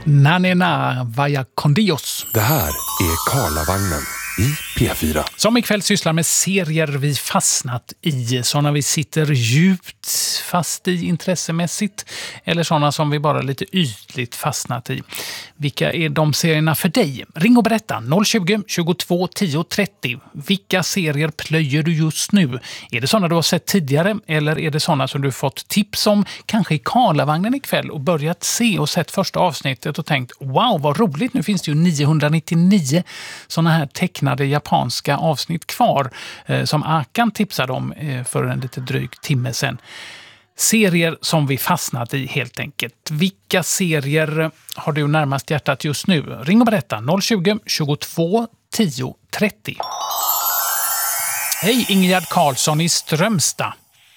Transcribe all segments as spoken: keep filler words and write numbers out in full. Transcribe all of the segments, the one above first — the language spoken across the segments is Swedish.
Nanena vaya con Dios. Det här är Karlavagnen i P fyra. Som ikväll sysslar med serier vi fastnat i. Sådana vi sitter djupt fast i intressemässigt. Eller sådana som vi bara lite ytligt fastnat i. Vilka är de serierna för dig? Ring och berätta noll tjugo, tjugotvå, tio, trettio. Vilka serier plöjer du just nu? Är det sådana du har sett tidigare? Eller är det sådana som du fått tips om? Kanske i Karlavagnen ikväll och börjat se och sett första avsnittet och tänkt wow vad roligt, nu finns det ju niohundranittionio sådana här tecknade japanska avsnitt kvar eh, som Akan tipsade om eh, för en lite dryg timme sedan. Serier som vi fastnat i helt enkelt. Vilka serier har du närmast hjärtat just nu? Ring och berätta noll tjugo, tjugotvå, tio, trettio. Hej Ingegerd Karlsson i Strömstad.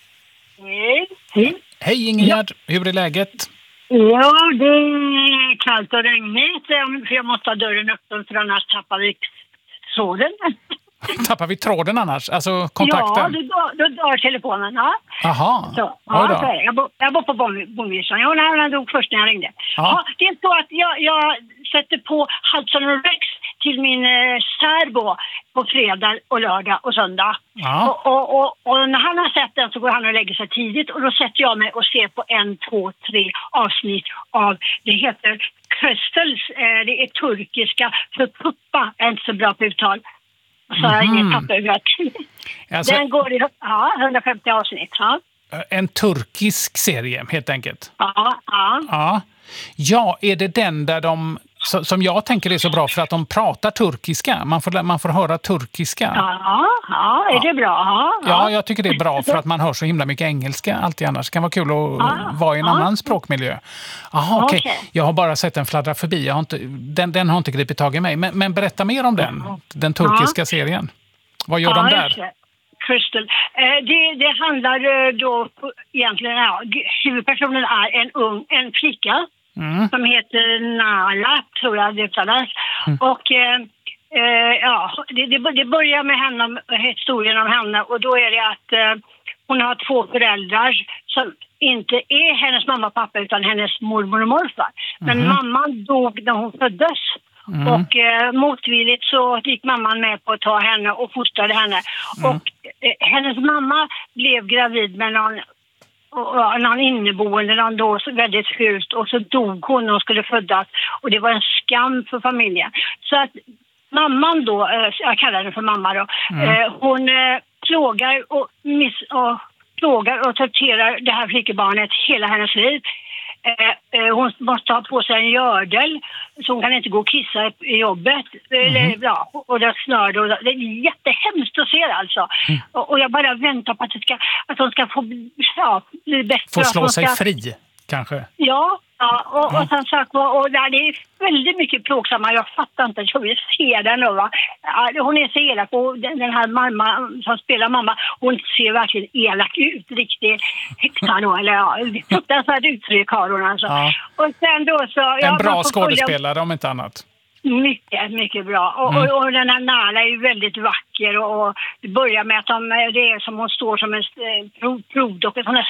Hej. Hej. Hej Ingegerd, ja. Hur är läget? Ja, det är kallt och regnigt. För jag måste ha dörren öppen för annars tappar vi tråden. Tappar vi tråden annars? Alltså kontakten? Ja, du dör, du dör telefonen. Ja. Aha. Så, ja, så är det. Jag, bo, jag bor på Bonvisan. Ja, han dog först när jag ringde. Ja. Ja, det är så att jag, jag sätter på Hudson och Rex till min eh, särbo på fredag och lördag och söndag. Ja. Och, och, och, och när han har sett den så går han och lägger sig tidigt. Och då sätter jag mig och ser på en, två, tre avsnitt av, det heter Crystals. Eh, det är turkiska för puppa. Jag är inte så bra på uttal. Så jag har inget papper. Alltså, den går i ja, hundrafemtio avsnitt. Ja. En turkisk serie helt enkelt. Ja, ja. Ja. Ja, är det den där de, som jag tänker är så bra för att de pratar turkiska? Man får, man får höra turkiska. Ja, ja, är det bra? Ja, ja. ja, jag tycker det är bra för att man hör så himla mycket engelska alltid annars. Det kan vara kul att ja, vara i en ja. annan språkmiljö. Jaha, okej. Okay. Jag har bara sett den fladdra förbi. Jag har inte, den, den har inte gripit tag i mig. Men, men berätta mer om den, den turkiska ja. serien. Vad gör ja, de där? Crystal. Eh, det, det handlar då egentligen, ja, huvudpersonen är en ung, en flicka. Mm. Som heter Nala, tror jag det uttalas. Mm. Och eh, eh, ja, det, det, det börjar med henne, historien om henne. Och då är det att eh, hon har två föräldrar som inte är hennes mamma och pappa utan hennes mormor och morfar. Men mm. mamman dog när hon föddes. Mm. Och eh, motvilligt så gick mamman med på att ta henne och fostrade henne. Mm. Och eh, hennes mamma blev gravid med någon och någon inneboende, någon då väldigt fult, och så dog hon när hon skulle födas och det var en skam för familjen. Så att mamman då, jag kallar henne för mamma då, mm. hon plågar och, miss, och plågar och torterar det här flickebarnet hela hennes liv. Hon måste ha på sig en gördel så hon kan inte gå och kissa i jobbet. Mm. Ja, och det snör och det är jättehemskt att se alltså. Mm. Och, och jag bara väntar på att, det ska, att hon ska få ja, bli bättre. Få slå sig ska... fri kanske. Ja, ja och, mm. och sen sagt och, och där det är väldigt mycket plågsamma. Jag fattar inte, jag vill se den nu va. Hon är så elak och den, den här mamma som spelar mamma, hon ser verkligen elak ut, riktigt häxa då, eller ja, fruktansvärt uttryck har hon alltså. Ja. Och sen då så... En bra skådespelare följa... om inte annat. Mycket, mycket bra. Och, mm. och, och den här Nala är ju väldigt vacker och, och det börjar med att de, det är som hon står som en eh, provdocka på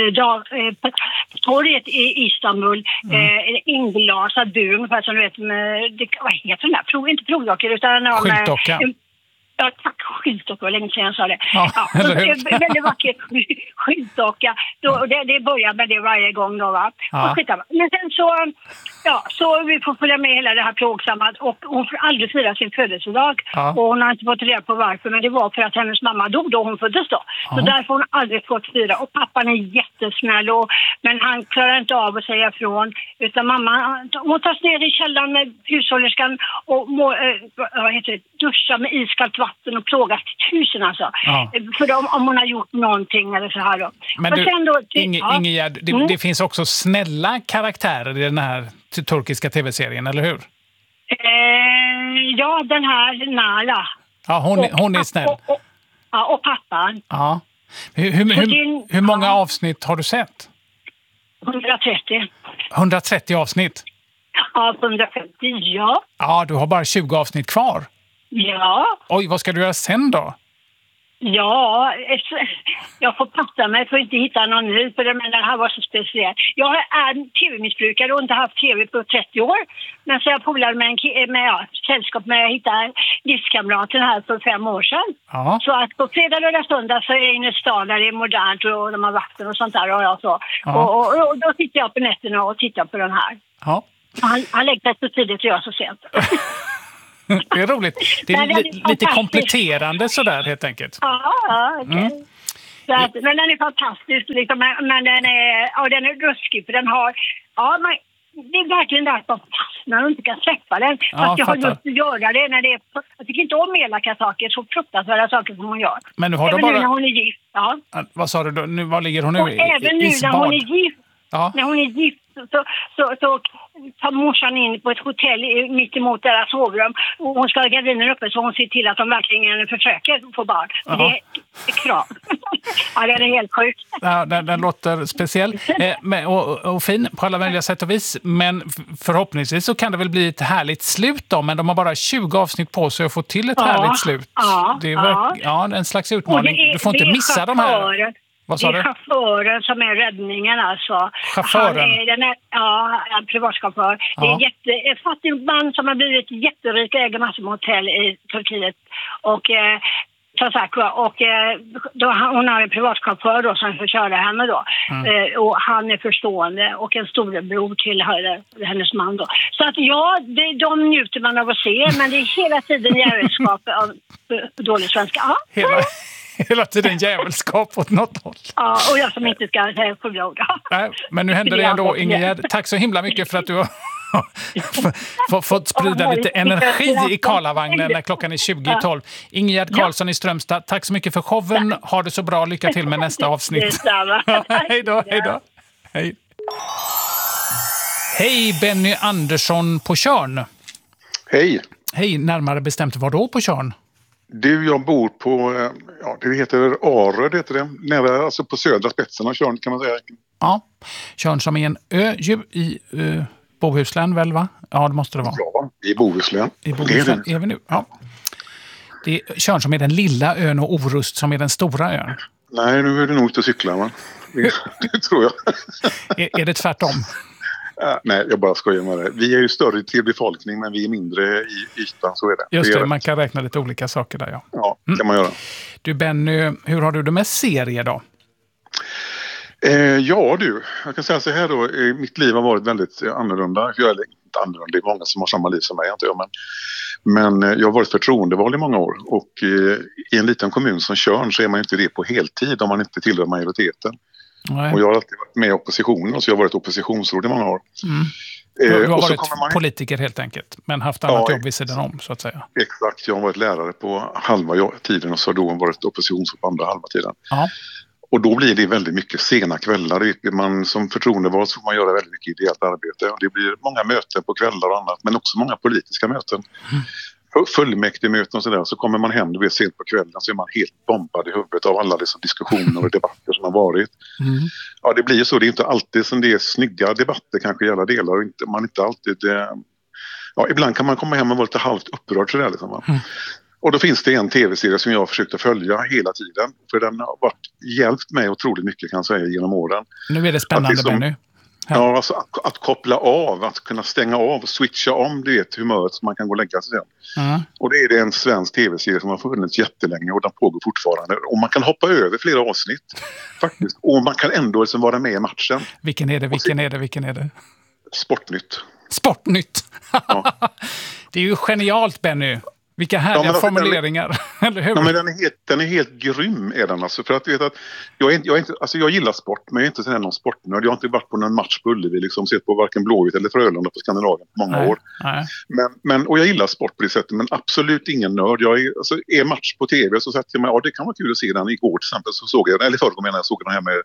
eh, torget i Istanbul, mm. eh, inglasad bur ungefär som du vet med, det, vad heter den där? Prov, inte provdockor utan... Skyltdocka. Eh, Ja, tack, skyltdocka, länge sedan jag sa det. Ja, ja, så, väldigt vackert skyltdocka. Då, det, det börjar med det varje gång då va. Ja. Men sen så, ja, så vi får följa med hela det här plågsamma och hon får aldrig fira sin födelsedag. Ja. Och hon har inte fått reda på varför, men det var för att hennes mamma dog då hon föddes då. Ja. Så därför har hon aldrig fått fira. Och pappan är jättesnäll och, men han klarar inte av att säga ifrån. Utan mamma, hon tas ner i källaren med hushållerskan och må, äh, vad heter det, duscha med iskallt vatten och plågas till tusen alltså. Ja. För om, om hon har gjort någonting eller så här då. Men du, sen då, Inge, ja. Ingegerd, det, mm. det finns också snälla karaktärer i den här turkiska tv-serien, eller hur? Eh, ja, den här Nala. Ja, hon, och, hon är snäll. Och, och, ja, och pappan. Ja. Hur, hur, hur, din, hur många ja. avsnitt har du sett? hundratrettio. hundratrettio avsnitt? Ja, hundrafemtio, ja. Ja, du har bara tjugo avsnitt kvar. Ja. Oj, vad ska du göra sen då? Ja, jag får passa mig för att inte hitta någon ny, för den här var så speciell. Jag är tv-missbrukare och inte haft tv på trettio år. Men så jag polade med, en, med ja, sällskap med att hitta livskamraten här för fem år sedan. Ja. Så att på fredag, lördag, söndag så är jag inne i stan där det är modernt och de har vatten och sånt där. Och, jag så. Ja. Och, och, och då sitter jag på nätterna och tittar på den här. Ja. Han, han lägger sig så tidigt och jag så sent. Det är roligt. Det är, Nej, det är li- lite kompletterande sådär helt enkelt. Ja, ja okej. Mm. Så att, men den är fantastisk liksom, men, men den är, ja, den är ruskig för den har, ja man, det är verkligen där att man fastnar och inte kan släppa den. Ja, Fast jag har fattar. just att göra det när det är, jag tycker inte om elaka saker, så fruktansvärda saker som hon gör. Men nu har även de bara... nu när hon är gift, ja. Vad sa du då? Nu, var ligger hon nu? Och I, även nu när hon är gift, Ja. när hon är gift så, så, så tar morsan in på ett hotell i- mitt emot deras sovrum och hon ska ha gardiner uppe så hon ser till att de verkligen försöker få barn. Jaha. Det är, det är krav. Ja, det är helt sjukt. Ja, den, den låter speciell eh, men, och, och fin på alla möjliga sätt och vis. Men f- förhoppningsvis så kan det väl bli ett härligt slut då. Men de har bara tjugo avsnitt på sig att få till ett Ja, härligt slut. ja, det är ja. verk- ja, en slags utmaning. Och det är- Du får inte det är missa de här. chauffören. Vad Det sa är du? chauffören som är räddningen alltså. Chauffören? Han är, den är, ja, en privatchaufför. Det är Ja. en, jätte, en fattig man som har blivit jätterik och äger massor med hotell i Turkiet. Och, eh, som sagt, va, och eh, då, hon har en privatchaufför då som får köra henne då. Mm. Eh, och han är förstående och en storebror till henne, hennes man då. Så att ja, det, de njuter man av att se, men det är hela tiden jävelskap av eh, dålig svenska. Ja. Hela, hela tiden jävelskap åt något håll. Ja, och jag som inte ska säga fulla ord. Nej, men nu händer det ändå, Ingegerd. Tack så himla mycket för att du har f- fått sprida lite energi i Karlavagnen när klockan är tjugo i tolv. Ingegerd Karlsson i Strömstad, tack så mycket för showen. Ha det så bra. Lycka till med nästa avsnitt. Detsamma. Hej då, hej då. Hej. Hej, Benny Andersson på Tjörn. Hej! Hej, närmare bestämt var då på Tjörn? Du, jag bor på, eh, ja det heter Arö, heter det. Nära, alltså på södra spetsen av Tjörn kan man säga. Ja, Tjörn som är en ö ju i uh, Bohuslän väl va? Ja, det måste det vara. Ja, i Bohuslän. I Det är Bohuslän det. är vi nu, ja. Det är Tjörn som är den lilla ön och Orust som är den stora ön. Nej, nu är det nog ute och cykla va? Det, det tror jag. Är, är det tvärtom? Äh, nej, jag bara skojar med det. Vi är ju större till befolkning men vi är mindre i ytan, så är det. Just det, det, är man kan räkna lite olika saker där, ja. Ja, kan man göra. Du Benny, hur har du det med serier då? Eh, ja du, jag kan säga så här då. Eh, mitt liv har varit väldigt eh, annorlunda. Jag är inte annorlunda, det är många som har samma liv som mig, inte jag. Men, men eh, jag har varit förtroendevald i många år. Och eh, i en liten kommun som Tjörn så är man inte det på heltid om man inte tillhör majoriteten. Nej. Och jag har alltid varit med i oppositionen, så jag har varit oppositionsråd i många år. Mm. Eh, Du, du har och så varit kommer man, politiker helt enkelt, men haft annat Ja, jobb vid sidan om så att säga. exakt, jag har varit lärare på halva jo- tiden och så har då varit oppositionsråd på andra halva tiden. Ja. Och då blir det väldigt mycket sena kvällar. Det vet man, som förtroendevald så får man göra väldigt mycket ideellt arbete. Och det blir många möten på kvällar och annat, men också många politiska möten. Mm. Fullmäktigemöten och sådär, så kommer man hem, du vet, sent på kvällen så är man helt bombad i huvudet av alla dessa diskussioner och debatter som har varit. Mm. Ja, det blir ju så. Det är inte alltid som det är snygga debatter kanske i alla delar och inte, man inte alltid... Eh, ja, ibland kan man komma hem och vara lite halvt upprörd sådär liksom, va? Mm. Och då finns det en tv-serie som jag har försökt att följa hela tiden. För den har varit, hjälpt mig otroligt mycket kan jag säga genom åren. Nu är det spännande att liksom, Benny. Ja, alltså att, att koppla av, att kunna stänga av och switcha om, du vet, humöret så man kan gå och lägga sig sen. Mm. Och det är det en svensk tv-serie som har funnits jättelänge och den pågår fortfarande. Och man kan hoppa över flera avsnitt faktiskt. Och man kan ändå liksom vara med i matchen. Vilken är det, vilken är det, vilken är det? Sportnytt. Sportnytt! Ja. Det är ju genialt Benny. Vilka härliga ja, formuleringar, den, eller hur? Ja, men den är helt, den är helt grym är den alltså. För att vet att jag, är, jag, är inte, alltså jag gillar sport, men jag är inte sån någon sportnörd. Jag har inte varit på någon match på Ullevi, liksom sett på varken Blåvitt eller Frölunda på Skandinavien på många nej, år. Nej. Men, men, och jag gillar sport på det sättet, men absolut ingen nörd. Jag är, alltså, är match på tv så sätter jag mig, ja det kan vara kul att se den. Igår till exempel så såg jag, eller förr menar jag såg den här med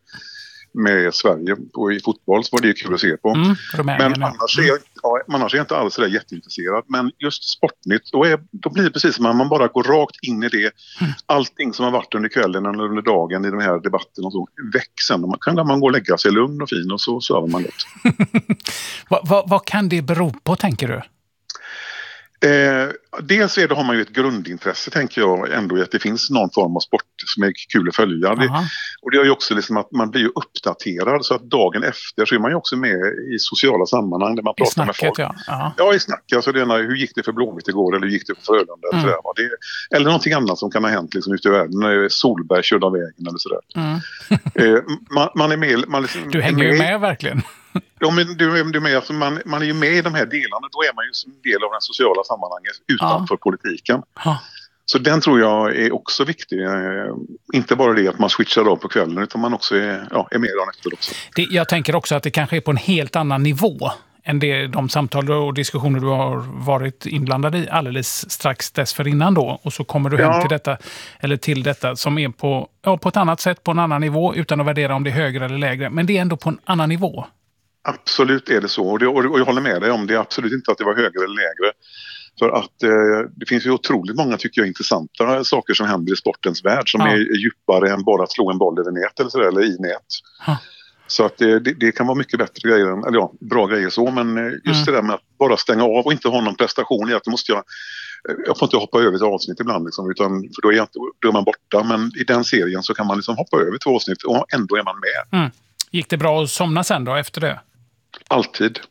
med Sverige på, i fotboll, så var det kul att se på. Mm, Rumänien, men annars, ja. är, ja, annars är jag inte alls så där jätteintresserad. Men just Sportnytt, då, är, då blir det precis som att man bara går rakt in i det. Mm. Allting som har varit under kvällen eller under dagen i de här debatterna och så, växen. Man kan man gå och lägga sig lugn och fin och så sover man gott. vad, vad, vad kan det bero på, tänker du? Eh, dels är det, har man ju ett grundintresse, tänker jag ändå, i att det finns någon form av sport som är kul att följa. Det, och det är ju också liksom att man blir ju uppdaterad, så att dagen efter så är man ju också med i sociala sammanhang där man pratar snacket, med folk. Ja, ja i snacket. Alltså det är, hur gick det för Blåvitt igår, eller hur gick det för Frölunda? Mm. Eller, sådär, det, eller någonting annat som kan ha hänt liksom, ute i världen, när Solberg körde av vägen eller sådär. Mm. eh, man, man är med... Man liksom, du hänger ju med, med verkligen. Ja, men du, du med, alltså man, man är ju med i de här delarna, då är man ju som del av den sociala sammanhanget utanför ja. politiken. Ja. Så den tror jag är också viktig. Inte bara det att man switchar av på kvällen, utan man också är, ja, är med dagen efter också. Det, jag tänker också att det kanske är på en helt annan nivå än det, de samtal och diskussioner du har varit inblandad i alldeles strax dessförinnan då. Och så kommer du hem ja. till detta, eller till detta som är på, ja, på ett annat sätt, på en annan nivå, utan att värdera om det är högre eller lägre. Men det är ändå på en annan nivå. Absolut är det så, och, det, och jag håller med dig om det. Absolut inte att det var högre eller lägre. För att eh, det finns ju otroligt många, tycker jag, intressanta saker som händer i sportens värld som ja. är, är djupare än bara att slå en boll över nät eller, så, eller i nät. Ja. Så att det, det, det kan vara mycket bättre grejer, eller ja, bra grejer så, men just mm. det där med att bara stänga av och inte ha någon prestation i att det måste jag, jag får inte hoppa över ett avsnitt ibland liksom, utan, för då är, jag inte, då är man borta, men i den serien så kan man liksom hoppa över två avsnitt och ändå är man med. Mm. Gick det bra att somna sen då efter det? Alltid.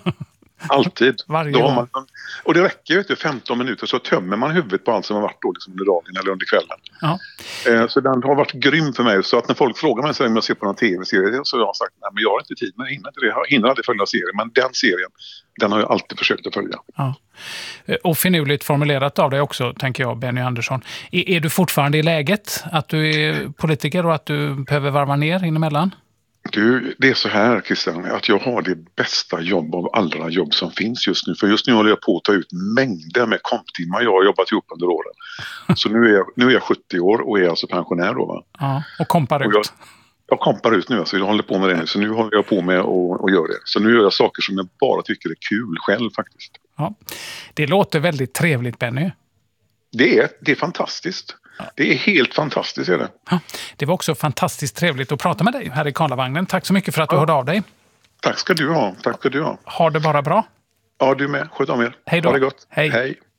Alltid. Varje då man, och det räcker ju till femton minuter så tömmer man huvudet på allt som har varit då, liksom under dagen eller under kvällen. Ja. Eh, så den har varit grym för mig. Så att när folk frågar mig så om jag ser på någon tv-serie, så har jag sagt nej, men jag har inte tid, men jag hinner inte det. Jag hinner aldrig följa serien, men den serien, den har jag alltid försökt att följa. Ja. Och finurligt formulerat av dig också, tänker jag, Benny Andersson. Är, är du fortfarande i läget att du är politiker och att du behöver varva ner inemellan? Du, det är så här, Christian, att jag har det bästa jobb av alla jobb som finns just nu. För just nu håller jag på att ta ut mängder med komptimmar jag har jobbat ihop under åren. Så nu är jag, nu är jag sjuttio år och är alltså pensionär då, va? Ja, och kompar ut. Och jag, jag kompar ut nu, alltså jag håller på med det nu. Så nu håller jag på med att göra det. Så nu gör jag saker som jag bara tycker är kul själv faktiskt. Ja, det låter väldigt trevligt, Benny. Det är, det är fantastiskt. Det är helt fantastiskt, är det. Ja, det var också fantastiskt trevligt att prata med dig här i Karlavagnen. Tack så mycket för att du ja. hörde av dig. Tack ska du ha. Tack ska du ha. Ha det bara bra. Ja, du med. Sköt om er. Hej då. Ha det gott. Hej. Hej.